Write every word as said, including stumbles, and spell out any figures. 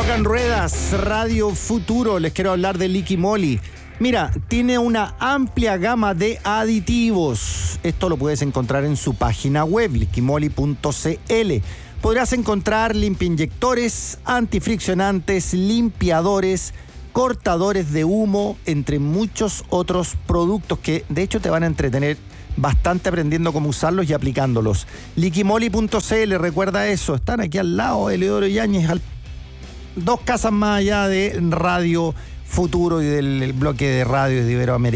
Rock and Ruedas, Radio Futuro. Les quiero hablar de Liqui Moly. Mira, tiene una amplia gama de aditivos. Esto lo puedes encontrar en su página web, liquimoly punto c l. Podrás encontrar limpiainyectores, antifriccionantes, limpiadores, cortadores de humo, entre muchos otros productos que de hecho te van a entretener bastante aprendiendo cómo usarlos y aplicándolos. liquimoly punto c l, recuerda eso. Están aquí al lado de Leodoro Yáñez, al, dos casas más allá de Radio Futuro y del bloque de radio de Iberoamérica.